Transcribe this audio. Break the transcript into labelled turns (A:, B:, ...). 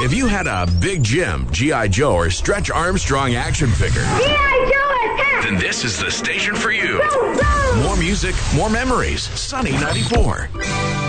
A: If you had a Big Jim, G.I. Joe, or Stretch Armstrong action figure,
B: G.I. Joe attack!
A: then this is the station for you.
B: Go, go!
A: More music, more memories. Sunny 94.